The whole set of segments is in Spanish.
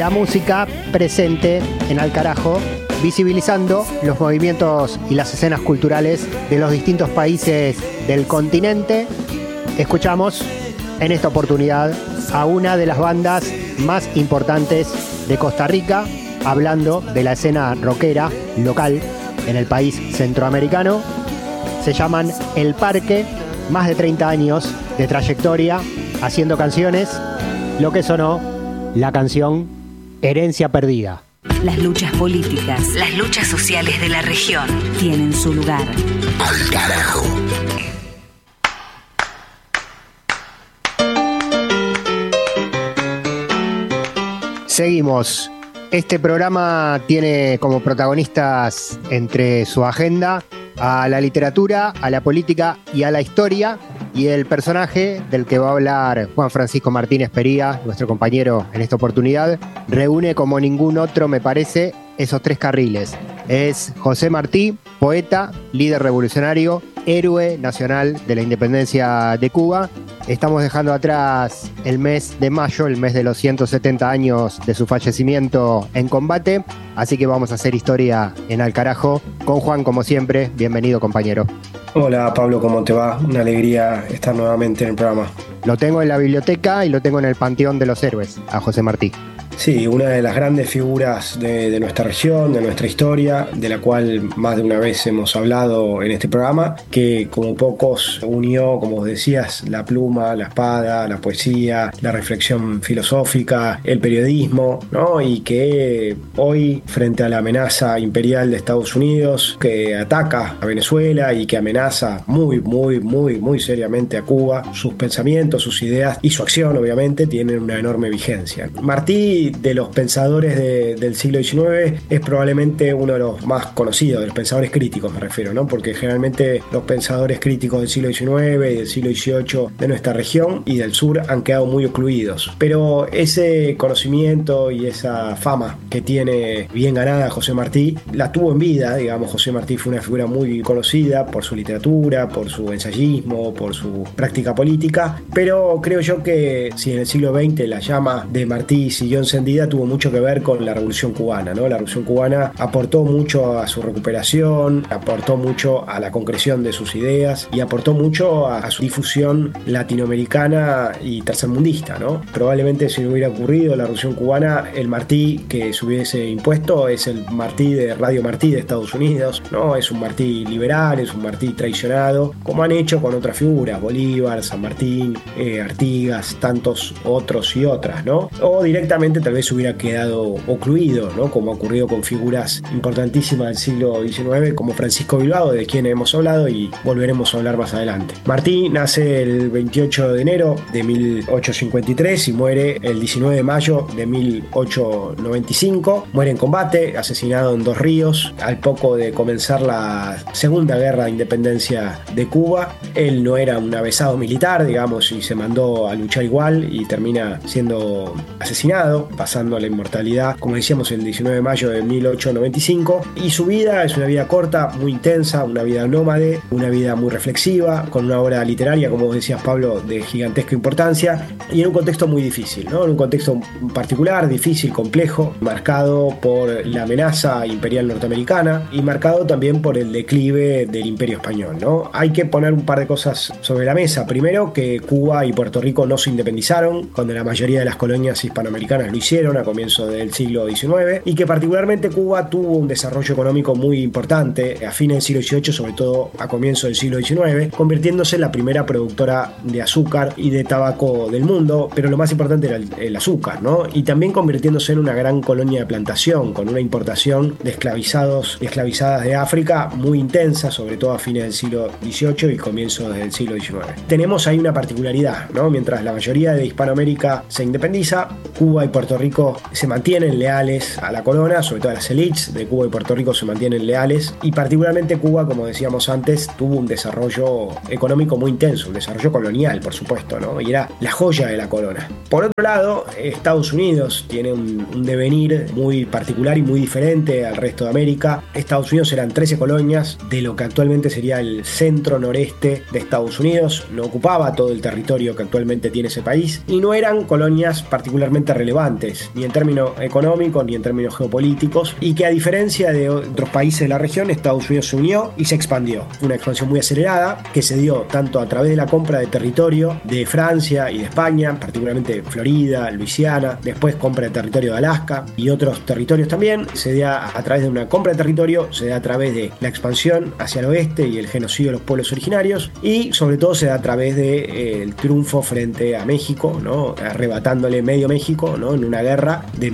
la música presente en Al Carajo, visibilizando los movimientos y las escenas culturales de los distintos países del continente. Escuchamos en esta oportunidad a una de las bandas más importantes de Costa Rica, hablando de la escena rockera local en el país centroamericano. Se llaman El Parque, más de 30 años de trayectoria haciendo canciones, lo que sonó la canción Herencia Perdida. Las luchas políticas, las luchas sociales de la región tienen su lugar. Al Carajo. Seguimos. Este programa tiene como protagonistas entre su agenda a la literatura, a la política y a la historia. Y el personaje del que va a hablar Juan Francisco Martínez Pería, nuestro compañero en esta oportunidad, reúne como ningún otro, me parece, esos tres carriles. Es José Martí, poeta, líder revolucionario, héroe nacional de la independencia de Cuba. Estamos dejando atrás el mes de mayo, el mes de los 170 años de su fallecimiento en combate. Así que vamos a hacer historia en Al Carajo con Juan, como siempre. Bienvenido, compañero. Hola Pablo, ¿cómo te va? Una alegría estar nuevamente en el programa. Lo tengo en la biblioteca y lo tengo en el Panteón de los Héroes, a José Martí. Sí, una de las grandes figuras de nuestra región, de nuestra historia, de la cual más de una vez hemos hablado en este programa, que como pocos unió, como vos decías, la pluma, la espada, la poesía, la reflexión filosófica, el periodismo, ¿no? Y que hoy, frente a la amenaza imperial de Estados Unidos, que ataca a Venezuela y que amenaza muy seriamente a Cuba, sus pensamientos, sus ideas y su acción, obviamente, tienen una enorme vigencia. Martí, de los pensadores del siglo XIX, es probablemente uno de los más conocidos, de los pensadores críticos me refiero, ¿no? Porque generalmente los pensadores críticos del siglo XIX y del siglo XVIII de nuestra región y del sur han quedado muy ocluidos. Pero ese conocimiento y esa fama que tiene bien ganada José Martí, la tuvo en vida, digamos. José Martí fue una figura muy conocida por su literatura, por su ensayismo, por su práctica política, pero creo yo que si en el siglo XX la llama de Martí siguió encendida, tuvo mucho que ver con la Revolución Cubana, ¿no? La Revolución Cubana aportó mucho a su recuperación, aportó mucho a la concreción de sus ideas y aportó mucho a su difusión latinoamericana y tercermundista, ¿no? Probablemente si no hubiera ocurrido la Revolución Cubana, el Martí que se hubiese impuesto es el Martí de Radio Martí de Estados Unidos, ¿no? Es un Martí liberal, es un Martí traicionado, como han hecho con otras figuras, Bolívar, San Martín, Artigas, tantos otros y otras, ¿no? O directamente tal vez hubiera quedado ocluido, ¿no? Como ha ocurrido con figuras importantísimas del siglo XIX como Francisco Bilbao, de quien hemos hablado y volveremos a hablar más adelante. Martí nace el 28 de enero de 1853 y muere el 19 de mayo de 1895. Muere en combate, asesinado en Dos Ríos, al poco de comenzar la Segunda Guerra de Independencia de Cuba. Él no era un avesado militar, digamos, y se mandó a luchar igual y termina siendo asesinado, pasando a la inmortalidad, como decíamos, el 19 de mayo de 1895. Y su vida es una vida corta, muy intensa, una vida nómade, una vida muy reflexiva, con una obra literaria, como vos decías, Pablo, de gigantesca importancia y en un contexto muy difícil, ¿no? En un contexto particular, difícil, complejo, marcado por la amenaza imperial norteamericana y marcado también por el declive del Imperio Español, ¿no? Hay que poner un par de cosas sobre la mesa. Primero, que Cuba y Puerto Rico no se independizaron, cuando la mayoría de las colonias hispanoamericanas lo hicieron a comienzos del siglo XIX, y que particularmente Cuba tuvo un desarrollo económico muy importante a fines del siglo XVIII, sobre todo a comienzos del siglo XIX, convirtiéndose en la primera productora de azúcar y de tabaco del mundo, pero lo más importante era el azúcar, ¿no? Y también convirtiéndose en una gran colonia de plantación, con una importación de esclavizados y esclavizadas de África muy intensa, sobre todo a fines del siglo XVIII y comienzos del siglo XIX. Tenemos ahí una particularidad, ¿no? Mientras la mayoría de Hispanoamérica se independiza, Cuba y Puerto Rico se mantienen leales a la corona, sobre todo las élites de Cuba y Puerto Rico se mantienen leales, y particularmente Cuba, como decíamos antes, tuvo un desarrollo económico muy intenso, un desarrollo colonial, por supuesto, ¿no? Y era la joya de la corona. Por otro lado, Estados Unidos tiene un devenir muy particular y muy diferente al resto de América. Estados Unidos eran 13 colonias de lo que actualmente sería el centro noreste de Estados Unidos, no ocupaba todo el territorio que actualmente tiene ese país y no eran colonias particularmente relevantes importantes, ni en términos económicos ni en términos geopolíticos, y que a diferencia de otros países de la región, Estados Unidos se unió y se expandió. Una expansión muy acelerada que se dio tanto a través de la compra de territorio de Francia y de España, particularmente Florida, Luisiana, después compra de territorio de Alaska y otros territorios también. Se da a través de una compra de territorio, se da a través de la expansión hacia el oeste y el genocidio de los pueblos originarios, y sobre todo se da a través del triunfo frente a México, ¿no? Arrebatándole medio México, ¿no? En una guerra de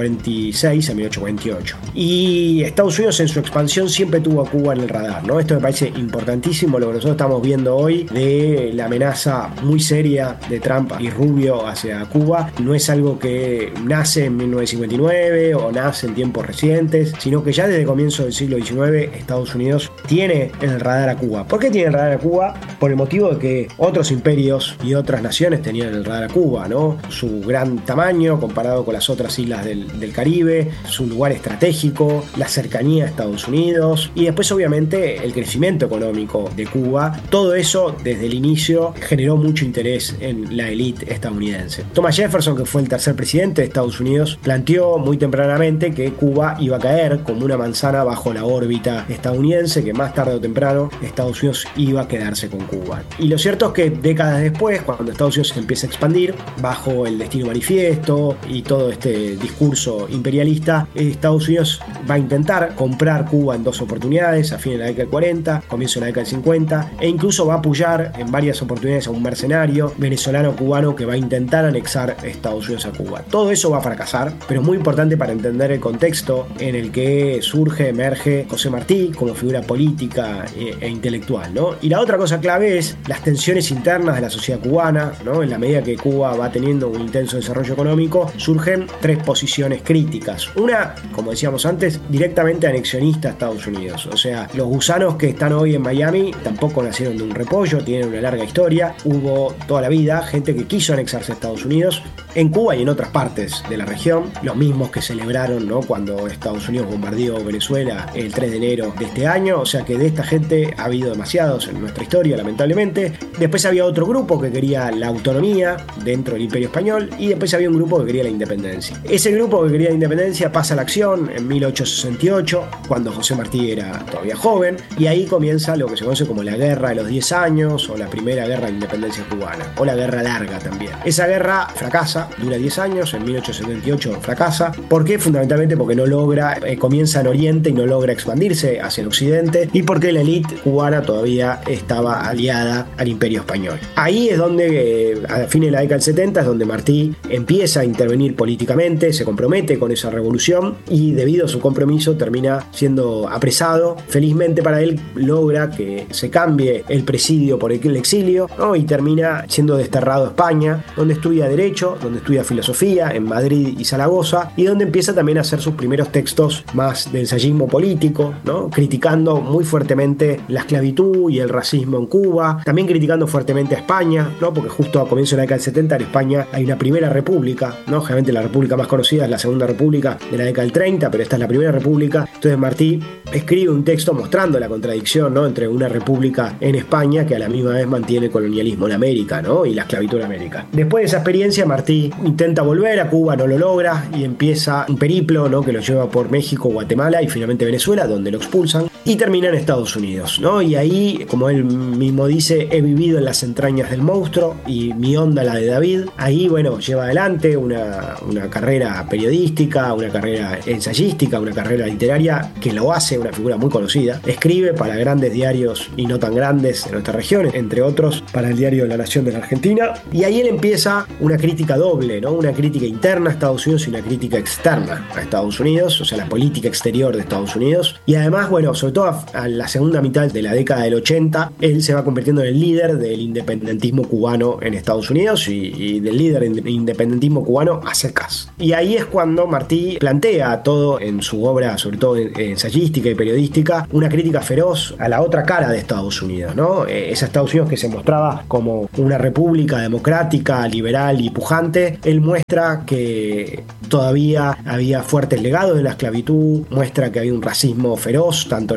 1846 a 1848. Y Estados Unidos en su expansión siempre tuvo a Cuba en el radar, ¿no? Esto me parece importantísimo, lo que nosotros estamos viendo hoy de la amenaza muy seria de Trump y Rubio hacia Cuba. No es algo que nace en 1959 o nace en tiempos recientes, sino que ya desde el comienzo del siglo XIX Estados Unidos tiene en el radar a Cuba. ¿Por qué tiene el radar a Cuba? Por el motivo de que otros imperios y otras naciones tenían en el radar a Cuba, ¿no? Su gran tamaño comparado con las otras islas del Caribe, su lugar estratégico, la cercanía a Estados Unidos y después obviamente el crecimiento económico de Cuba. Todo eso desde el inicio generó mucho interés en la élite estadounidense. Thomas Jefferson, que fue el tercer presidente de Estados Unidos, planteó muy tempranamente que Cuba iba a caer como una manzana bajo la órbita estadounidense, que más tarde o temprano Estados Unidos iba a quedarse con Cuba. Y lo cierto es que décadas después, cuando Estados Unidos se empieza a expandir bajo el Destino Manifiesto y todo este discurso imperialista, Estados Unidos va a intentar comprar Cuba en dos oportunidades, a fines de la década del 40, comienzo de la década del 50, e incluso va a apoyar en varias oportunidades a un mercenario venezolano-cubano que va a intentar anexar Estados Unidos a Cuba. Todo eso va a fracasar, pero es muy importante para entender el contexto en el que surge, emerge José Martí como figura política e intelectual, ¿no? Y la otra cosa clave es las tensiones internas de la sociedad cubana, ¿no? En la medida que Cuba va teniendo un intenso desarrollo económico, surgen tres posiciones críticas. Una, como decíamos antes, directamente anexionista a Estados Unidos. O sea, los gusanos que están hoy en Miami tampoco nacieron de un repollo, tienen una larga historia. Hubo toda la vida gente que quiso anexarse a Estados Unidos en Cuba y en otras partes de la región, los mismos que celebraron, ¿no?, cuando Estados Unidos bombardeó Venezuela el 3 de enero de este año. O sea que de esta gente ha habido demasiados en nuestra historia, lamentablemente. Después había otro grupo que quería la autonomía dentro del Imperio Español y después había un grupo que quería la independencia. Ese grupo que quería la independencia pasa a la acción en 1868, cuando José Martí era todavía joven, y ahí comienza lo que se conoce como la Guerra de los 10 años o la primera guerra de independencia cubana, o la Guerra Larga también. Esa guerra fracasa, dura 10 años, en 1878 fracasa. ¿Por qué? Fundamentalmente porque no logra, comienza en Oriente y no logra expandirse hacia el Occidente, y porque la élite cubana todavía estaba aliada al Imperio Español. Ahí es donde, a fines de la década del 70, es donde Martí empieza a intervenir políticamente, se compromete con esa revolución y debido a su compromiso termina siendo apresado. Felizmente para él logra que se cambie el presidio por el exilio, ¿no? Y termina siendo desterrado a España, donde estudia Derecho, donde estudia Filosofía en Madrid y Zaragoza, y donde empieza también a hacer sus primeros textos más de ensayismo político, ¿no?, criticando muy fuertemente la esclavitud y el racismo en Cuba, también criticando fuertemente a España, ¿no?, porque justo a comienzo de la década del 70 en España hay una primera república, ¿no? Generalmente la república más conocida es la Segunda República de la década del 30, pero esta es la primera república. Entonces Martí escribe un texto mostrando la contradicción, ¿no?, entre una república en España que a la misma vez mantiene el colonialismo en América, ¿no?, y la esclavitud en América. Después de esa experiencia, Martí intenta volver a Cuba, no lo logra, y empieza un periplo, ¿no?, que lo lleva por México, Guatemala y finalmente Venezuela, donde lo expulsan, y termina en Estados Unidos, ¿no? Y ahí, como él mismo dice, he vivido en las entrañas del monstruo y mi onda la de David. Ahí, bueno, lleva adelante una carrera periodística, una carrera ensayística, una carrera literaria que lo hace una figura muy conocida. Escribe para grandes diarios y no tan grandes de nuestra región, entre otros para el diario La Nación de la Argentina. Y ahí él empieza una crítica doble, ¿no? Una crítica interna a Estados Unidos y una crítica externa a Estados Unidos, o sea, la política exterior de Estados Unidos. Y además, bueno, sobre todo a la segunda mitad de la década del 80, él se va convirtiendo en el líder del independentismo cubano en Estados Unidos y del líder del independentismo cubano a secas. Y ahí es cuando Martí plantea todo en su obra, sobre todo ensayística y periodística, una crítica feroz a la otra cara de Estados Unidos, ¿no? Ese Estados Unidos que se mostraba como una república democrática, liberal y pujante, él muestra que todavía había fuertes legados de la esclavitud, muestra que había un racismo feroz, tanto en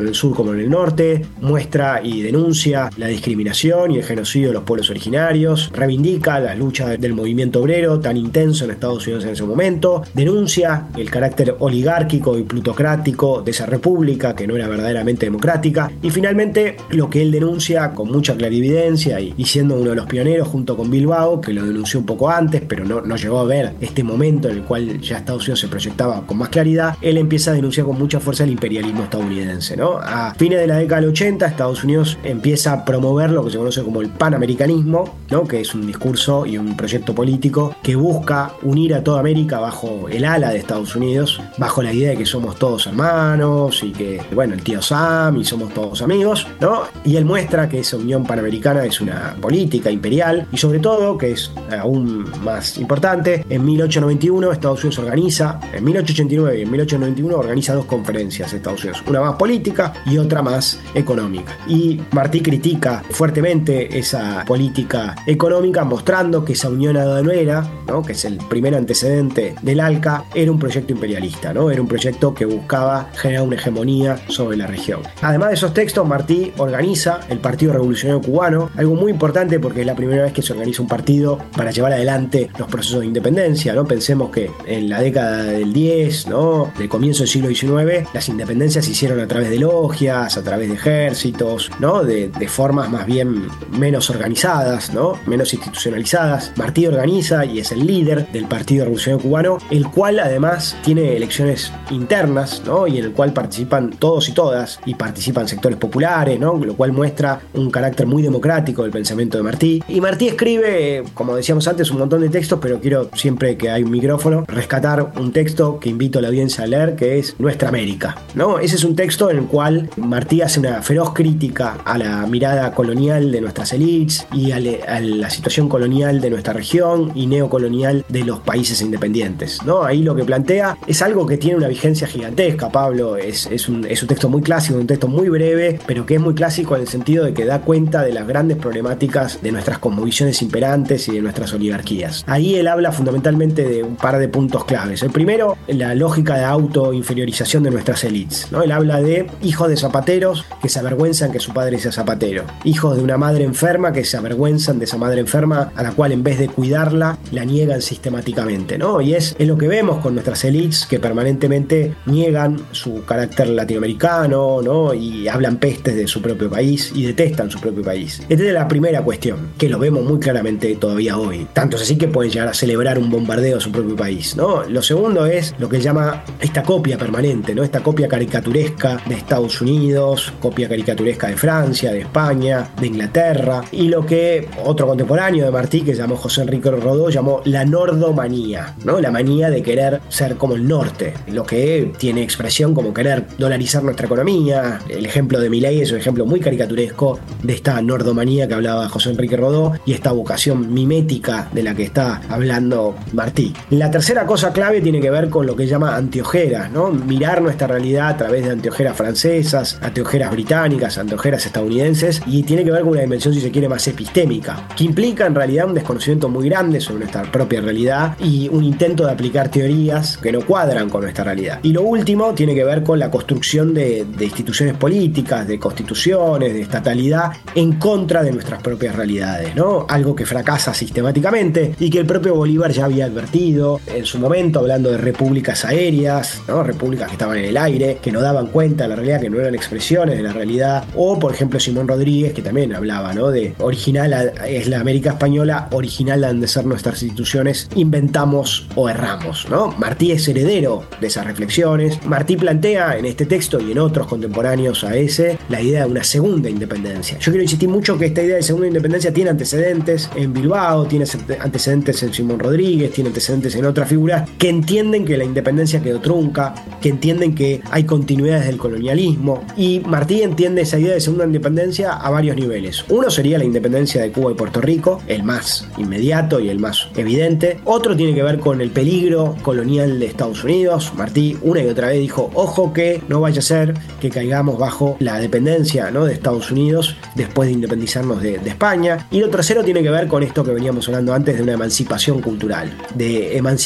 en el sur como en el norte, muestra y denuncia la discriminación y el genocidio de los pueblos originarios, reivindica la lucha del movimiento obrero tan intenso en Estados Unidos en ese momento, denuncia el carácter oligárquico y plutocrático de esa república que no era verdaderamente democrática, y finalmente lo que él denuncia con mucha clarividencia y siendo uno de los pioneros junto con Bilbao, que lo denunció un poco antes pero no llegó a ver este momento en el cual ya Estados Unidos se proyectaba con más claridad, él empieza a denunciar con mucha fuerza el imperialismo estadounidense, ¿no? A fines de la década del 80, Estados Unidos empieza a promover lo que se conoce como el panamericanismo, ¿no? Que es un discurso y un proyecto político que busca unir a toda América bajo el ala de Estados Unidos, bajo la idea de que somos todos hermanos y que, bueno, el tío Sam y somos todos amigos, ¿no? Y él muestra que esa unión panamericana es una política imperial y sobre todo, que es aún más importante, en 1891 Estados Unidos organiza, en 1889 y en 1891 organiza dos conferencias Estados Unidos, una más política y otra más económica. Y Martí critica fuertemente esa política económica, mostrando que esa unión aduanera, ¿no? Que es el primer antecedente del ALCA, era un proyecto imperialista, ¿no? Era un proyecto que buscaba generar una hegemonía sobre la región. Además de esos textos, Martí organiza el Partido Revolucionario Cubano, algo muy importante porque es la primera vez que se organiza un partido para llevar adelante los procesos de independencia, ¿no? Pensemos que en la década del 10, ¿no? Del comienzo del siglo XIX, las independencias se hicieron a través de logias, a través de ejércitos, ¿no? De formas más bien menos organizadas, ¿no? Menos institucionalizadas. Martí organiza y es el líder del Partido Revolucionario Cubano, el cual además tiene elecciones internas, ¿no? Y en el cual participan todos y todas, y participan sectores populares, ¿no? Lo cual muestra un carácter muy democrático del pensamiento de Martí. Y Martí escribe, como decíamos antes, un montón de textos, pero quiero, siempre que hay un micrófono, rescatar un texto que invito a la audiencia a leer, que es Nuestra América, ¿no? Ese es un texto en el cual Martí hace una feroz crítica a la mirada colonial de nuestras élites y a la situación colonial de nuestra región y neocolonial de los países independientes, ¿no? Ahí lo que plantea es algo que tiene una vigencia gigantesca, Pablo. Es un texto muy clásico, un texto muy breve, pero que es muy clásico en el sentido de que da cuenta de las grandes problemáticas de nuestras cosmovisiones imperantes y de nuestras oligarquías. Ahí él habla fundamentalmente de un par de puntos claves. El primero, la lógica de autoinferiorización de nuestras élites, ¿no? Él habla de hijos de zapateros que se avergüenzan que su padre sea zapatero, hijos de una madre enferma que se avergüenzan de esa madre enferma a la cual en vez de cuidarla la niegan sistemáticamente, ¿no? Y es lo que vemos con nuestras élites, que permanentemente niegan su carácter latinoamericano, ¿no? Y hablan pestes de su propio país y detestan su propio país. Esta es la primera cuestión, que lo vemos muy claramente todavía hoy. Tanto es así que pueden llegar a celebrar un bombardeo a su propio país, ¿no? Lo segundo es lo que llama esta copia permanente, ¿no? Esta copia caricaturesca de Estados Unidos, copia caricaturesca de Francia, de España, de Inglaterra, y lo que otro contemporáneo de Martí, que llamó José Enrique Rodó, llamó la nordomanía, ¿no? La manía de querer ser como el norte, lo que tiene expresión como querer dolarizar nuestra economía. El ejemplo de Milei es un ejemplo muy caricaturesco de esta nordomanía que hablaba José Enrique Rodó y esta vocación mimética de la que está hablando Martí. La tercera cosa clave tiene que ver con lo que llama anteojeras, ¿no? Mirar nuestra realidad a través de anteojeras francesas, anteojeras británicas, anteojeras estadounidenses, y tiene que ver con una dimensión, si se quiere, más epistémica, que implica en realidad un desconocimiento muy grande sobre nuestra propia realidad y un intento de aplicar teorías que no cuadran con nuestra realidad. Y lo último tiene que ver con la construcción de instituciones políticas, de constituciones, de estatalidad en contra de nuestras propias realidades, ¿no? Algo que fracasa sistemáticamente y que el propio Bolívar ya había advertido en su momento, hablando de repúblicas aéreas, ¿no? Repúblicas que estaban en el aire, que no daban cuenta de la realidad, que no eran expresiones de la realidad. O, por ejemplo, Simón Rodríguez, que también hablaba, ¿no? De original es la América española, original han de ser nuestras instituciones, inventamos o erramos, ¿no? Martí es heredero de esas reflexiones. Martí plantea en este texto y en otros contemporáneos a ese la idea de una segunda independencia. Yo quiero insistir mucho que esta idea de segunda independencia tiene antecedentes en Bilbao, tiene antecedentes en Simón Rodríguez, tiene antecedentes en otras figuras que entienden que la independencia quedó trunca, que entienden que hay continuidades del colonialismo, y Martí entiende esa idea de segunda independencia a varios niveles. Uno sería la independencia de Cuba y Puerto Rico, el más inmediato y el más evidente. Otro tiene que ver con el peligro colonial de Estados Unidos. Martí una y otra vez dijo, ojo que no vaya a ser que caigamos bajo la dependencia, ¿no? de Estados Unidos después de independizarnos de España. Y lo tercero tiene que ver con esto que veníamos hablando antes de una emancipación cultural, de emancipación